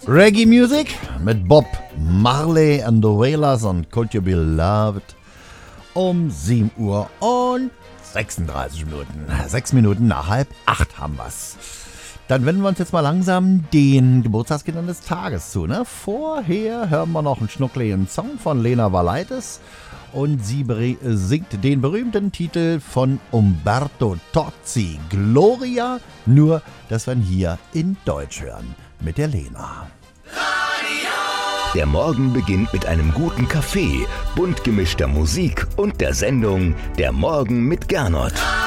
Reggae Music mit Bob Marley and the Wailers und Could You Be Loved um 7 Uhr und 36 Minuten. 6 Minuten nach 7:30 haben wir's. Dann wenden wir uns jetzt mal langsam den Geburtstagskindern des Tages zu. Ne? Vorher hören wir noch einen schnuckligen Song von Lena Valaitis und sie singt den berühmten Titel von Umberto Tozzi, Gloria, nur dass wir ihn hier in Deutsch hören mit der Lena. Der Morgen beginnt mit einem guten Kaffee, bunt gemischter Musik und der Sendung Der Morgen mit Gernot.